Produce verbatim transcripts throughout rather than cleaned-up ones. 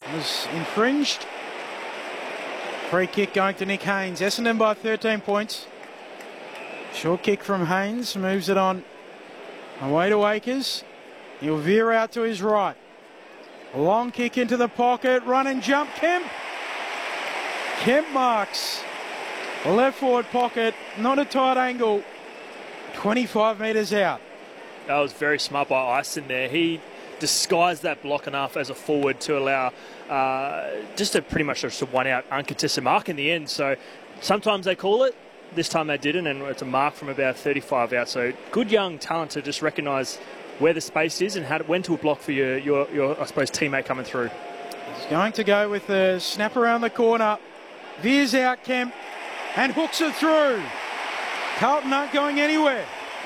was infringed. Free kick going to Nick Haynes. Essendon by thirteen points. Short kick from Haynes, moves it on. Away to Akers. He'll veer out to his right. A long kick into the pocket. Run and jump. Kemp. Kemp marks. The left forward pocket. Not a tight angle. twenty-five metres out. That was very smart by Ison there. He disguised that block enough as a forward to allow uh, just a pretty much just a one-out uncontested mark in the end. So sometimes they call it. This time they didn't, and it's a mark from about thirty-five out. So good young talent to just recognise where the space is and how to, when to block for your, your, your, I suppose, teammate coming through. He's going to go with the snap around the corner. Veers out Kemp and hooks it through. Carlton aren't going anywhere.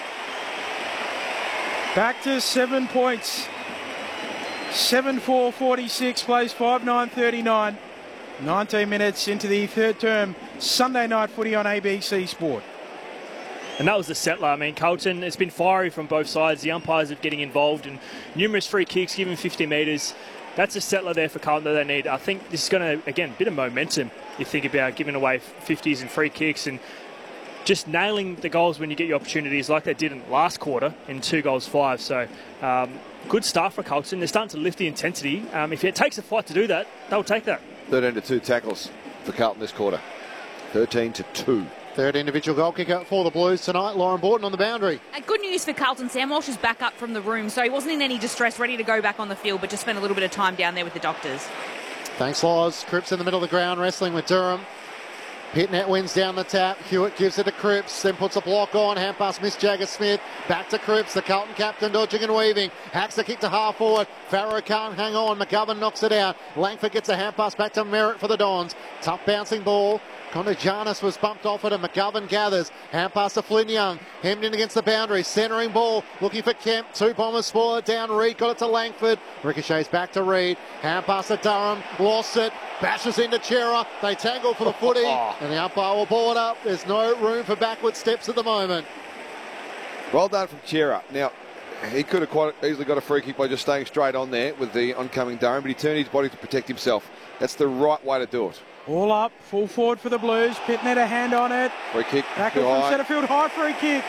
Back to seven points. seven four forty-six, plays five nine thirty-nine. nineteen minutes into the third term. Sunday night footy on A B C Sport. And that was the settler. I mean, Carlton, it's been fiery from both sides. The umpires are getting involved in numerous free kicks, given fifty metres. That's a settler there for Carlton that they need. I think this is going to, again, a bit of momentum. You think about giving away fifties and free kicks and just nailing the goals when you get your opportunities like they did in the last quarter in two goals five. So um, good start for Carlton. They're starting to lift the intensity. Um, if it takes a fight to do that, they'll take that. thirteen to two tackles for Carlton this quarter. thirteen to two. Third individual goal kicker for the Blues tonight. Lauren Borton on the boundary. And good news for Carlton. Sam Walsh is back up from the room, so he wasn't in any distress, ready to go back on the field, but just spent a little bit of time down there with the doctors. Thanks, Loz. Cripps in the middle of the ground, wrestling with Durham. Pitnet wins down the tap. Hewitt gives it to Cripps, then puts a block on. Hand pass missed Jagger-Smith. Back to Cripps, the Carlton captain, dodging and weaving. Hacks the kick to half forward. Farrow can't hang on. McGovern knocks it out. Langford gets a hand pass back to Merritt for the Dons. Tough bouncing ball. Connor Jarnis was bumped off it and McGovern gathers. Hand pass to Flynn Young. Hemmed in against the boundary. Centering ball. Looking for Kemp. Two bombers spoil it down. Reid got it to Langford. Ricochets back to Reid. Hand pass to Durham. Lost it. Bashes into Chera. They tangle for the footy. And the umpire will ball it up. There's no room for backward steps at the moment. Well done from Chera. Now, he could have quite easily got a free kick by just staying straight on there with the oncoming Durham, but he turned his body to protect himself. That's the right way to do it. All up, full forward for the Blues. Pitnet a hand on it. Free kick. Tackle from Setterfield, high free kick.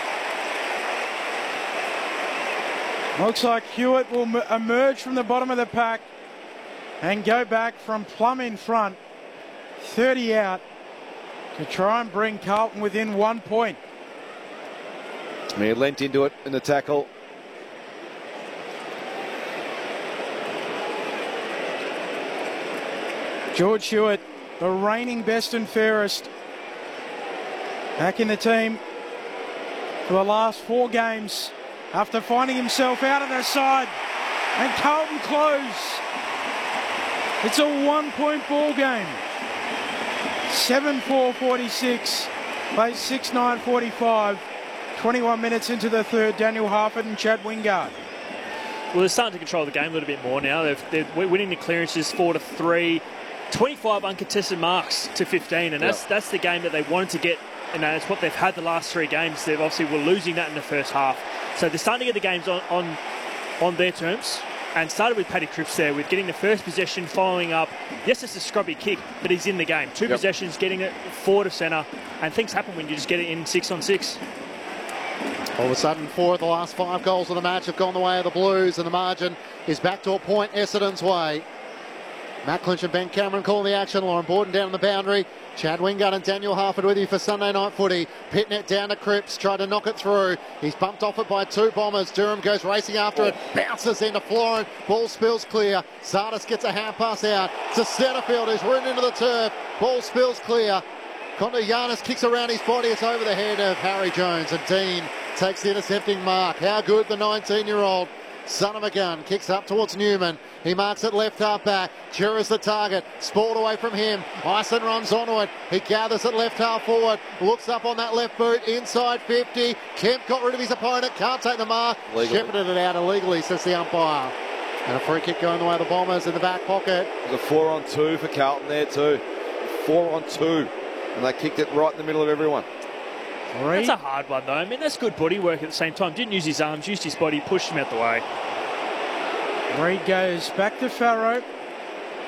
Looks like Hewitt will emerge from the bottom of the pack and go back from Plum in front. thirty out to try and bring Carlton within one point. He leant into it in the tackle. George Hewitt, the reigning best and fairest, back in the team for the last four games after finding himself out of their side. And Carlton close. It's a one-point ball game. seven four forty-six, plays six nine forty-five. twenty-one minutes into the third, Daniel Harford and Chad Wingard. Well, they're starting to control the game a little bit more now. They've, they're winning the clearances four to three. twenty-five uncontested marks to fifteen, and that's yep. that's the game that they wanted to get, and that's what they've had the last three games. They've obviously were losing that in the first half, so they're starting to get the games on on, on their terms. And started with Paddy Cripps there with getting the first possession, following up. Yes, it's a scrubby kick, but he's in the game. Two yep. possessions, getting it forward of centre, and things happen when you just get it in six on six. All of a sudden, four of the last five goals of the match have gone the way of the Blues, and the margin is back to a point Essendon's way. Matt Clinch and Ben Cameron calling the action. Lauren Borton down on the boundary. Chad Wingard and Daniel Harford with you for Sunday Night Footy. Pitnet down to Cripps, tried to knock it through. He's bumped off it by two bombers. Durham goes racing after it, bounces into Florin. Ball spills clear. Sardis gets a hand pass out to Setterfield, who's ridden into the turf. Ball spills clear. Conor Giannis kicks around his body. It's over the head of Harry Jones, and Dean takes the intercepting mark. How good the nineteen-year-old son of a gun kicks up towards Newman. He marks it left half back. Chera's the target. Sport away from him. Ison runs onto it. He gathers it left half forward. Looks up on that left boot. Inside fifty. Kemp got rid of his opponent. Can't take the mark. Legally. Shepherded it out illegally, says the umpire. And a free kick going the way of the Bombers in the back pocket. It was a four on two for Carlton there too. Four on two. And they kicked it right in the middle of everyone. That's a hard one, though. I mean, that's good body work at the same time. Didn't use his arms, used his body, pushed him out the way. Reid goes back to Farrow.